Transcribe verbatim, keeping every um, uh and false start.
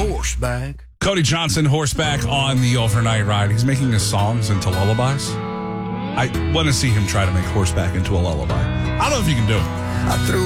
horseback. Cody Johnson, horseback on the overnight ride. He's making his songs into lullabies. I want to see him try to make horseback into a lullaby. I don't know if you can do it. I threw